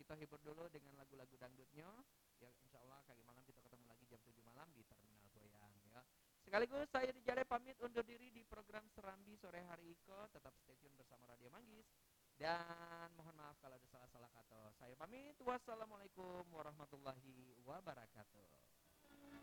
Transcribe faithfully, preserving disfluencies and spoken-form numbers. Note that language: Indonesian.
kita hibur dulu dengan lagu-lagu dangdutnya. Ya insyaallah kali malam kita ketemu lagi jam tujuh malam di Terminal Goyang ya. Sekaligus saya Dijare pamit undur diri di program Serambi sore hari Iko. Tetap stay tune bersama Radio Manggis. Dan mohon maaf kalau ada salah-salah kata. Saya pamit. Wassalamualaikum warahmatullahi wabarakatuh.